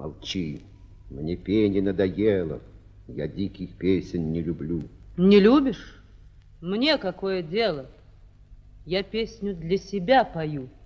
Молчи. Мне пение надоело. Я диких песен не люблю. Не любишь? Мне какое дело? Я песню для себя пою.